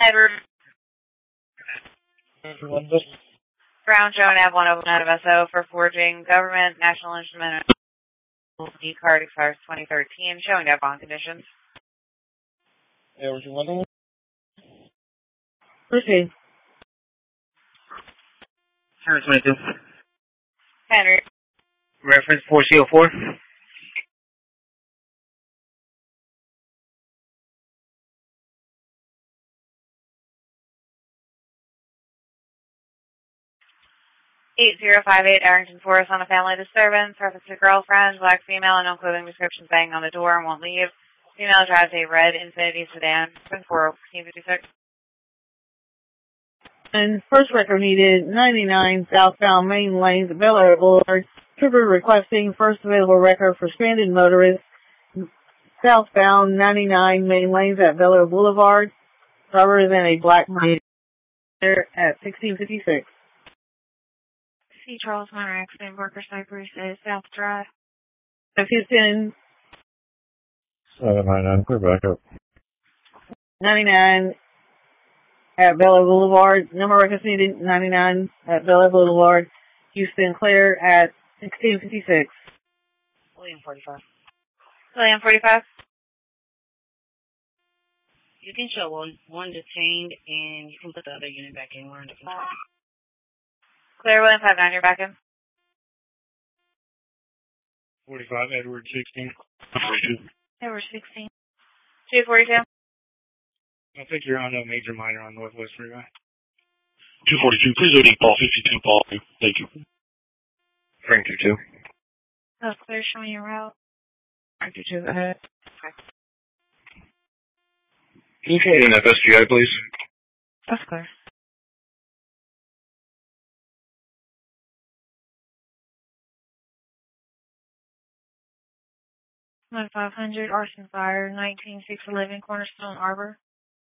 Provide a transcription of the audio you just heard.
Edward Brown showing at 109 of SO for forging government national instrument D card expires 2013, showing up on conditions. Proceed. Henry 22. Henry. Reference 4CO4. $8058 Arrington Forest on a family disturbance. Reference to girlfriend, black female, and no clothing description, banging on the door and won't leave. Female drives a red Infiniti sedan. 1456. And first record needed, 99 southbound Main Lanes, Bel Air Boulevard. Trooper requesting first available record for stranded motorists. Southbound 99 Main Lanes at Bel Air Boulevard. Driver is in a black Maserati at 1656. C. Charles Minor accident, worker Cypress is South Drive. Houston. 799, clear back up. 99 at Bel Air Boulevard. Number records needed, 99 at Bel Air Boulevard. Houston clear at 1656. William 45. William 45. You can show one detained, and you can put the other unit back in. We're under control. Clear, William 59, you're back in. 45, Edward 16. Edward 16. 242. I think you're on a major minor on Northwest Freeway. 242, please OD Paul 52, Paul. Thank you. Frank 22. That's clear, showing your route. Frank 22, ahead. Okay. Can you change an FSGI, please? That's clear. $500, arson fire, 19611 Cornerstone Arbor.